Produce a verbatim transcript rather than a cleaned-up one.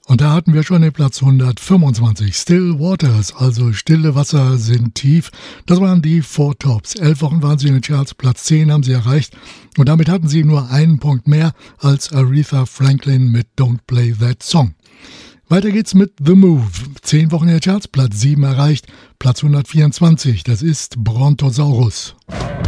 Und da hatten wir schon den Platz hundertfünfundzwanzig. Still Waters, also stille Wasser sind tief. Das waren die Four Tops. Elf Wochen waren sie in den Charts, Platz zehn haben sie erreicht. Und damit hatten sie nur einen Punkt mehr als Aretha Franklin mit Don't Play That Song. Weiter geht's mit The Move. Zehn Wochen in den Charts, Platz sieben erreicht, Platz hundertvierundzwanzig. Das ist Brontosaurus.